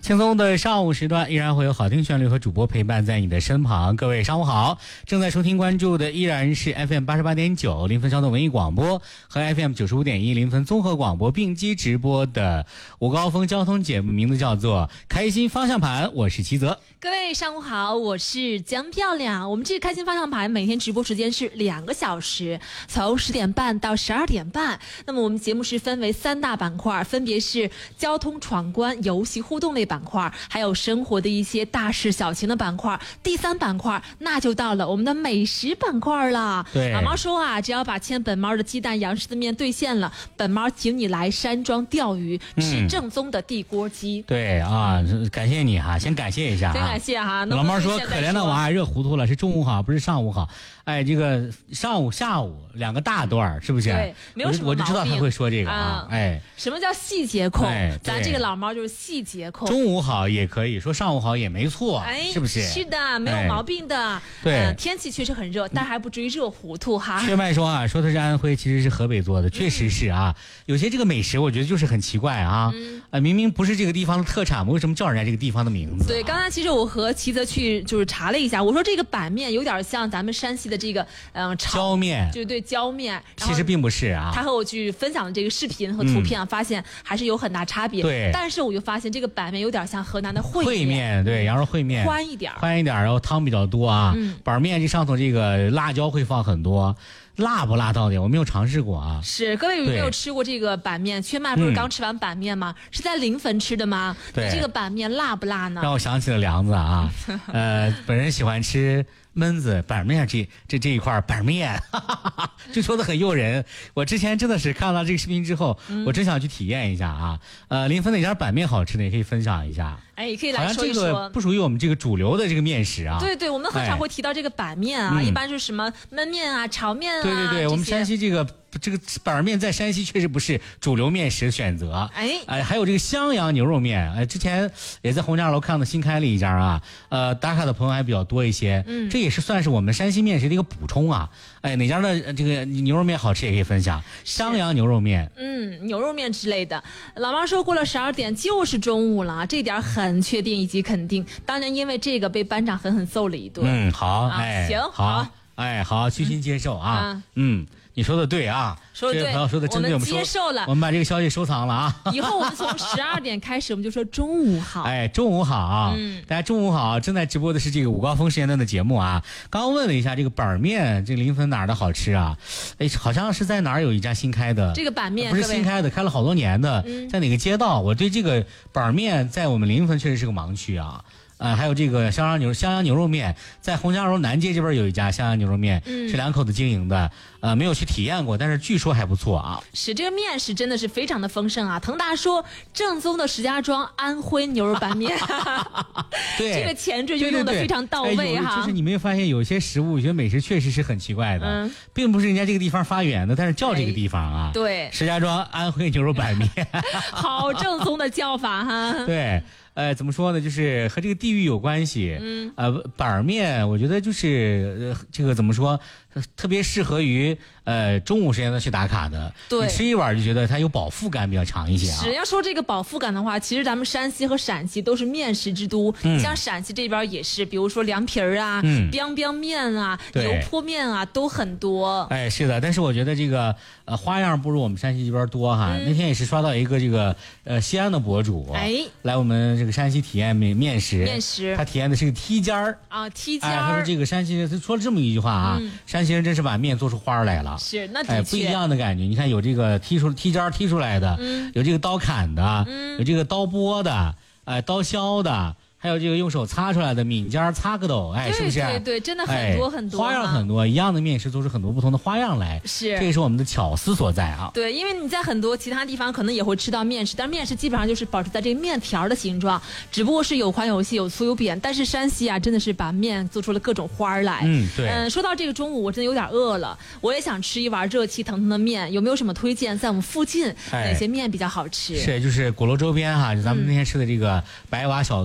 轻松的上午时段依然会有好听旋律和主播陪伴在你的身旁。各位上午好，正在收听关注的依然是 FM 88.9临汾交通文艺广播和 FM 95.1临汾综合广播并机直播的午高峰交通节目，名字叫做开心方向盘，我是齐泽。 各位上午好，我是江漂亮。我们这个开心方向盘每天直播时间是2个小时，从10点半到12点半。那么我们节目是分为3大板块，分别是交通闯关、游戏互动类板块，还有生活的一些大事小情的板块。第3板块那就到了我们的美食板块了。 对， 老猫说啊，只要把欠本猫的鸡蛋洋式的面兑现了，本猫请你来山庄钓鱼，吃正宗的地锅鸡。 对啊，感谢你哈，先感谢一下真感谢哈。 老猫说可怜的娃热糊涂了，是中午好不是上午好。哎，这个上午下午2个大段是不是？ 对，没有什么毛病。 我就知道他会说这个啊。哎， 什么叫细节控？ 哎， 咱这个老猫就是细节控。 中午好也可以说，上午好也没错， 哎， 是不是？ 是的，没有毛病的。 对， 天气确实很热，但还不至于热糊涂哈。 薛麦说啊，说他是安徽，其实是河北做的，确实是啊。有些这个美食，我觉得就是很奇怪啊。明明不是这个地方的特产，为什么叫人家这个地方的名字？ 对，刚才其实我和齐泽去就是查了一下，我说这个板面有点像咱们山西的这个焦面， 对焦面， 其实并不是啊。 他和我去分享的这个视频和图片啊，发现还是有很大差别。 对， 但是我就发现这个板面有点像河南的烩面，对，羊肉烩面， 宽一点， 然后汤比较多啊。板面这上头这个辣椒会放很多。辣不辣到底？我没有尝试过啊。 是，各位有没有吃过这个板面？缺麦不是刚吃完板面吗？是在临汾吃的吗？ 对， 这个板面辣不辣呢？ 让我想起了梁子啊。本人喜欢吃焖子板面这一块板面，就说的很诱人。我之前真的是看到这个视频之后，我真想去体验一下啊。临汾哪家板面好吃的也可以分享一下。 哎，也可以来说一说。 好像这个不属于我们这个主流的这个面食啊。 对对，我们很少会提到这个板面啊，一般就是什么焖面啊、炒面啊。 对，我们山西这个板面在山西确实不是主流面食选择。哎，还有这个襄阳牛肉面，哎，之前也在洪家楼看到新开了一家啊，打卡的朋友还比较多一些。这也是算是我们山西面食的一个补充啊。哎，哪家的这个牛肉面好吃也可以分享。襄阳牛肉面， 牛肉面之类的。老妈说过了12点就是中午了，这点很确定以及肯定。当然因为这个被班长狠狠揍了一顿。 好，哎， 行， 好，哎，好，虚心接受啊。你说的对啊， 说的对， 朋友说的真对， 我们接受了， 我们把这个消息收藏了啊。 以后我们从12点开始，我们就说中午好。 哎，中午好啊！大家中午好，正在直播的是这个午高峰时间段的节目啊。刚刚问了一下这个板面，这个临汾哪儿的好吃啊？哎，好像是在哪儿有一家新开的这个板面， 不是新开的，开了好多年的，在哪个街道？我对这个板面在我们临汾确实是个盲区啊。还有这个襄阳牛肉面，在洪家楼南街这边有一家襄阳牛肉面，是2口子经营的，没有去体验过，但是据说还不错啊。 是，这个面食真的是非常的丰盛啊。腾达说正宗的石家庄安徽牛肉板面， 对， 这个前缀就用的非常到位哈。 就是你没有发现有些食物、有些美食确实是很奇怪的，并不是人家这个地方发源的，但是叫这个地方啊。 对， 石家庄安徽牛肉板面， 好正宗的叫法哈。 对。怎么说呢？就是和这个地域有关系。板面，我觉得就是这个怎么说，特别适合于中午时间的去打卡的。 对， 你吃一碗就觉得它有饱腹感比较强一些啊。 是，要说这个饱腹感的话，其实咱们山西和陕西都是面食之都。像陕西这边也是，比如说凉皮儿啊、biang 面啊、油泼面啊，都很多。 哎，是的，但是我觉得这个花样不如我们山西这边多哈。那天也是刷到一个这个西安的博主，来我们这个山西体验面食，他体验的是个梯尖儿啊，梯尖儿。 他说这个山西人，他说了这么一句话啊，山西人真是把面做出花来了。 是，那的确不一样的感觉。你看有这个梯尖儿踢出来的，有这个刀砍的，有这个刀剥的，刀削的。还有这个用手擦出来的抿尖擦个斗，哎，是不是？ 对，真的很多很多， 花样很多，一样的面食做出很多不同的花样来， 是， 这也是我们的巧思所在啊。 对，因为你在很多其他地方可能也会吃到面食，但是面食基本上就是保持在这个面条的形状，只不过是有宽有细，有粗有扁。但是山西啊，真的是把面做出了各种花来。 对。 说到这个中午，我真的有点饿了，我也想吃一碗热气腾腾的面，有没有什么推荐？在我们附近哪些面比较好吃？ 是，就是鼓楼周边哈，就咱们那天吃的这个白瓦小炖肉拌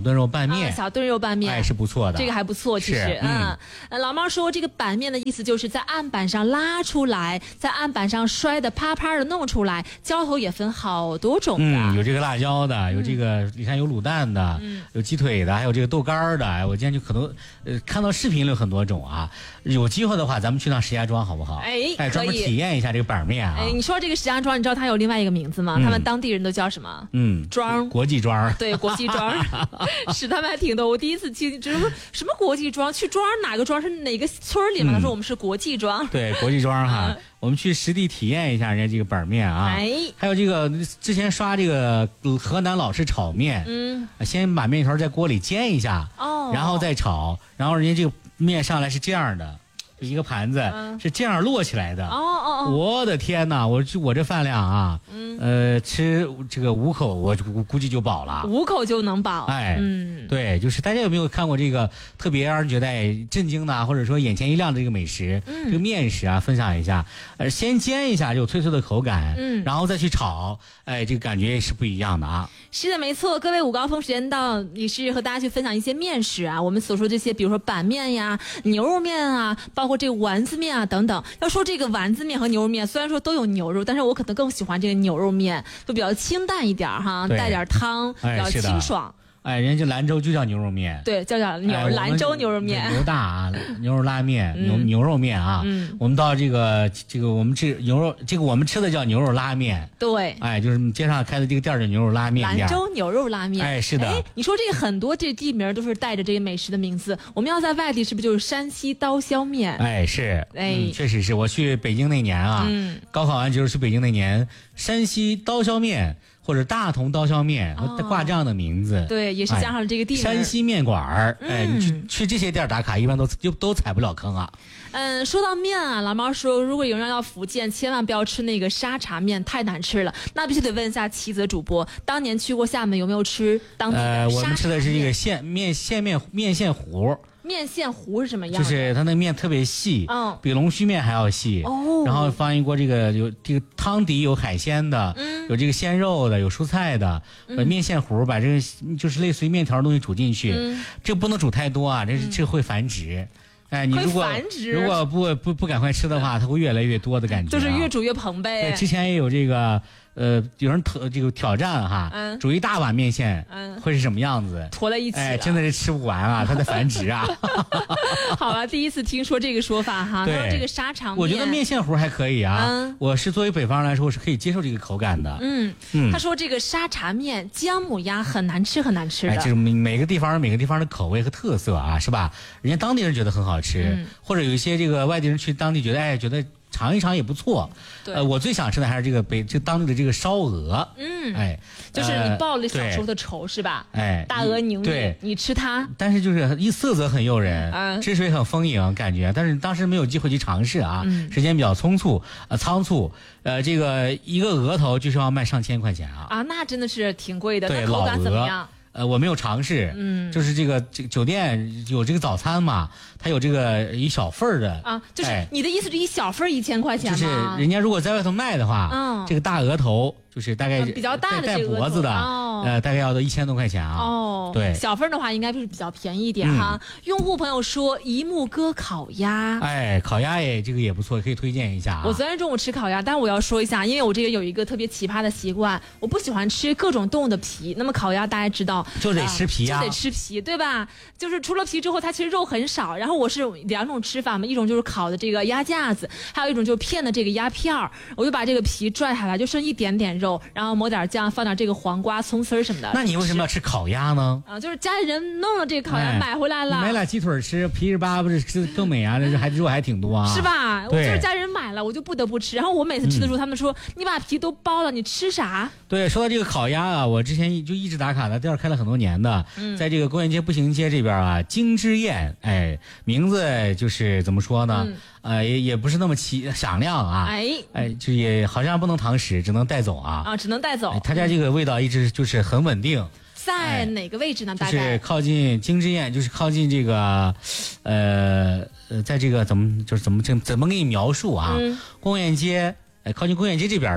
面， 小炖肉拌面， 是不错的， 这个还不错，其实，老猫说这个板面的意思就是在案板上拉出来，在案板上摔的啪啪的弄出来，浇头也分好多种的， 有这个辣椒的，有这个你看有卤蛋的，有鸡腿的，还有这个豆干的，我今天就可能看到视频里有很多种啊，有机会的话咱们去趟石家庄好不好？专门体验一下这个板面啊。 你说这个石家庄，你知道它有另外一个名字吗？他们当地人都叫什么？庄， 国际庄。 对，国际庄，是他们还挺多。我第一次听，就是说什么国际庄，去庄哪个庄是哪个村里嘛？他说我们是国际庄。 对，国际庄哈，我们去实地体验一下人家这个板面啊。还有这个之前刷这个河南老式炒面，先把面条在锅里煎一下，然后再炒，然后人家这个面上来是这样的。一个盘子是这样摞起来的，我的天哪！我这饭量啊，吃这个5口，我估计就饱了 ，5口就能饱。 对，就是大家有没有看过这个特别让人觉得震惊的，或者说眼前一亮的这个美食？这个面食啊，分享一下。先煎一下就有脆脆的口感，然后再去炒，这个感觉也是不一样的啊。 是的，没错。各位午高峰时间到，也是和大家去分享一些面食啊。我们所说这些，比如说板面呀、牛肉面啊，包括这个丸子面啊等等。要说这个丸子面和牛肉面，虽然说都有牛肉，但是我可能更喜欢这个牛肉面，就比较清淡一点哈，带点汤，比较清爽。 人家兰州就叫牛肉面， 对，叫兰州牛肉面， 牛大啊，牛肉拉面，牛肉面啊。我们到这个我们吃牛肉，这个我们吃的叫牛肉拉面， 对， 就是街上开的这个店叫牛肉拉面店， 兰州牛肉拉面， 是的。 你说这个很多这地名都是带着这个美食的名字，我们要在外地是不是就是山西刀削面？ 是，确实是我去北京那年啊，高考完就是去北京那年，山西刀削面。或者大同刀削面，挂这样的名字， 对，也是加上了这个地名。 山西面馆你去这些店打卡，一般都踩不了坑啊。 说到面啊，老猫说，如果有人要到福建，千万不要吃那个沙茶面，太难吃了。那必须得问一下齐泽主播，当年去过厦门，有没有吃当地的沙茶面？ 我们吃的是这个面线糊。 面线糊是什么样？ 就是它那个面特别细，比龙须面还要细。然后放一锅这个有这个汤底，有海鲜的，有这个鲜肉的，有蔬菜的。把面线糊把这个就是类似于面条的东西煮进去，这不能煮太多啊，这会繁殖。你如果不赶快吃的话，它会越来越多的感觉， 就是越煮越蓬呗。 之前也有这个。有人这个挑战哈，煮一大碗面线，会是什么样子？ 坨在一起， 真的是吃不完啊，它在繁殖啊。 好了，第一次听说这个说法哈。对，这个沙肠面， 我觉得面线糊还可以啊。我是作为北方人来说，我是可以接受这个口感的。 他说这个沙茶面姜母鸭很难吃的。 就是每个地方的口味和特色啊，是吧？人家当地人觉得很好吃，或者有一些这个外地人去当地觉得尝一尝也不错。我最想吃的还是这个当地的这个烧鹅。 就是你报了小时候的仇是吧？大鹅拧你，你吃它。 但是就是色泽很诱人，汁水很丰盈感觉，但是当时没有机会去尝试啊，时间比较仓促。这个一个鹅头就是要卖上千块钱啊！ 那真的是挺贵的。 对， 那口感怎么样？ 我没有尝试，就是这个酒店有这个早餐嘛，它有这个一小份的就是你的意思是一小份1000块钱吗？ 就是人家如果在外头卖的话，这个大鹅头就是大概比较大的带脖子的，大概要到1000多块钱啊。对， 小份的话应该是比较便宜一点哈。用户朋友说一木哥烤鸭， 烤鸭这个也不错，可以推荐一下。 我昨天中午吃烤鸭，但是我要说一下，因为我这个有一个特别奇葩的习惯，我不喜欢吃各种动物的皮。那么烤鸭大家知道就得吃皮啊， 就得吃皮，对吧？就是除了皮之后，它其实肉很少。然后我是2种吃法嘛，一种就是烤的这个鸭架子，还有一种就是片的这个鸭片儿。我就把这个皮拽下来，就剩一点点肉，然后抹点酱，放点这个黄瓜、葱丝什么的。 那你为什么要吃烤鸭呢？ 就是家里人弄了这个烤鸭买回来了， 买俩鸡腿吃，皮巴不是吃更美啊？这肉还挺多啊， 是吧？我就是家里人买了，我就不得不吃。然后我每次吃的时候，他们说你把皮都剥了，你吃啥？ 对，说到这个烤鸭啊，我之前就一直打卡的店开了很多年的，在这个公园街步行街这边啊，金之宴，名字就是怎么说呢？也不是那么响亮啊，就也好像不能堂食，只能带走啊。 只能带走。 他家这个味道一直就是很稳定。 在哪个位置呢？大概就是靠近金之宴，就是靠近这个，在这个怎么给你描述啊？公园街，靠近公园街这边的，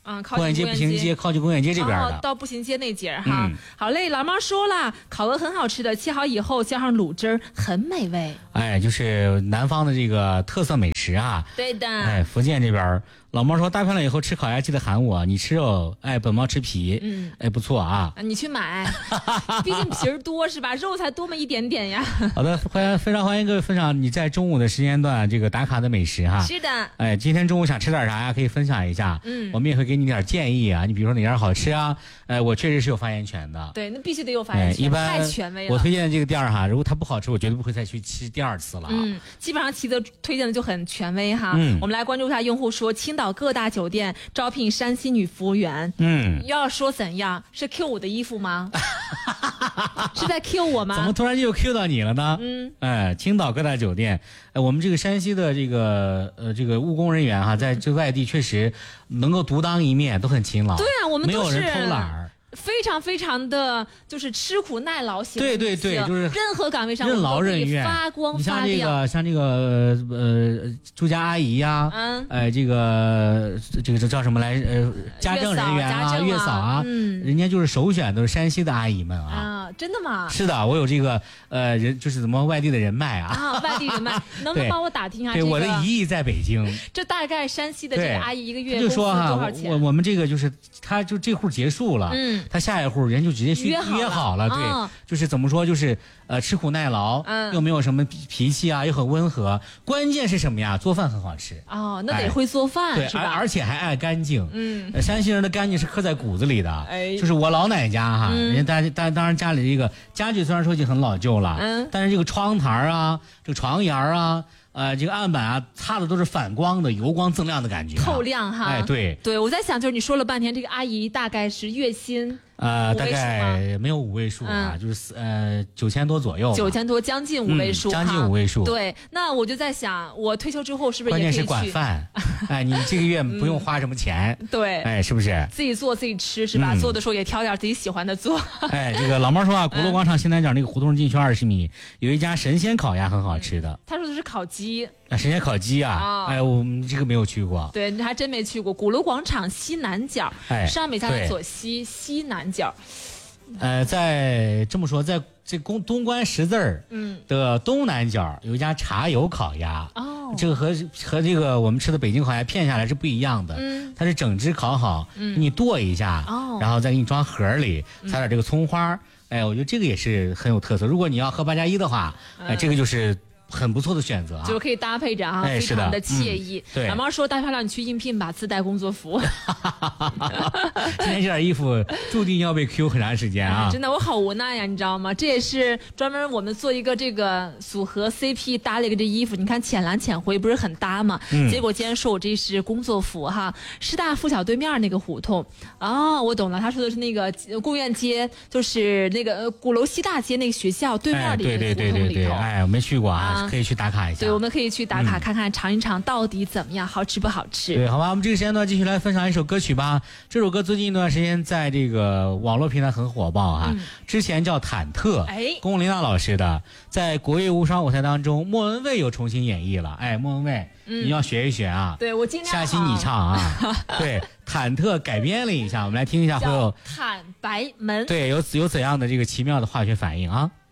工业街步行街靠近工业街这边的， 到步行街那节哈。好嘞，老妈说了，烤鹅很好吃的，切好以后加上卤汁儿，很美味。 哎，就是南方的这个特色美食啊。 对的。 哎，福建这边老猫说大漂亮以后吃烤鸭记得喊我，你吃肉，哎，本猫吃皮。哎，不错啊。 你去买，毕竟皮儿多是吧？肉才多么一点点呀。 好的，非常欢迎各位分享你在中午的时间段这个打卡的美食哈。 是的。 哎，今天中午想吃点啥呀？可以分享一下。我们也会给你点建议啊。你比如说哪样好吃啊？我确实是有发言权的。 对，那必须得有发言权。 一般太权威了。 我推荐的这个店哈，如果它不好吃，我绝对不会再去吃第二次了。 基本上齐泽推荐的就很权威哈。我们来关注一下用户说，青岛各大酒店招聘山西女服务员。要说怎样？是 Q 我的衣服吗？是在 Q 我吗？ 怎么突然就又 Q 到你了呢？青岛各大酒店，我们这个山西的这个务工人员哈，在这外地确实能够独当一面，都很勤劳。 对啊，我们没有人偷懒儿。 非常非常的就是吃苦耐劳型， 对，就是任何岗位上任劳任怨， 发光发亮。 像这个住家阿姨呀，这个叫什么来？家政人员啊，月嫂啊，人家就是首选都是山西的阿姨们啊。 真的吗？ 是的，我有这个人就是怎么外地的人脉啊。 外地人脉，能不能帮我打听啊？ 对，我的姨姨在北京。 这大概山西的这个阿姨一个月就说哈， 多少钱？ 我们这个就是他就这户结束了，他下一户人就直接约好了，对，就是怎么说，就是吃苦耐劳，又没有什么脾气啊，又很温和，关键是什么呀？做饭很好吃。 那得会做饭， 对， 是吧？ 而且还爱干净。山西人的干净是刻在骨子里的。就是我老奶家哈，人家当然家里这个家具虽然说已经很老旧了，但是这个窗台啊，这个床沿啊。这个案板啊，擦的都是反光的，油光锃亮的感觉， 透亮哈。 哎，对， 我在想，就是你说了半天，这个阿姨大概是月薪大概没有5位数啊，就是9000多左右 ，9000多，将近5位数， 将近5位数。 对，那我就在想，我退休之后是不是关键是管饭？哎，你这个月不用花什么钱， 对， 哎，是不是？ 自己做自己吃是吧？做的时候也挑点自己喜欢的做。 哎，这个老猫说啊，鼓楼广场西南角那个胡同进去20米，有一家神仙烤鸭很好吃的。 他说的是烤鸡。 神仙烤鸡啊！哎，我们这个没有去过。 对，你还真没去过。鼓楼广场西南角，上北下南左西，西南角。 在这么说，在这东关10字儿的东南角有一家茶油烤鸭。这个和这个我们吃的北京烤鸭片下来是不一样的。它是整只烤好，给你剁一下，然后再给你装盒里，撒点这个葱花。哎，我觉得这个也是很有特色。如果你要喝8+1的话，哎，这个就是很不错的选择啊， 就是可以搭配着啊，非常的惬意。 对， 老猫说大漂亮，你去应聘吧，自带工作服。 今天这件衣服注定要被 Q 很长时间啊！ 真的，我好无奈呀，你知道吗？这也是专门我们做一个这个组合 CP 搭了一个这衣服，你看浅蓝浅灰不是很搭吗？结果今天说我这是工作服哈，师大附小对面那个胡同。我懂了，他说的是那个贡院街，就是那个鼓楼西大街那个学校对面的一个胡同里头。 哎，我没去过啊。可以去打卡一下。 对，我们可以去打卡看看，尝一尝到底怎么样，好吃不好吃。 对，好吧，我们这个时间段继续来分享一首歌曲吧。这首歌最近一段时间在这个网络平台很火爆啊。之前叫《忐忑》，龚琳娜老师的，在国乐无双舞台当中，莫文蔚又重新演绎了。哎，莫文蔚，你要学一学啊。 对，我尽量。 下期你唱啊。对，忐忑改编了一下，我们来听一下会有坦白门。 对，有怎样的这个奇妙的化学反应啊？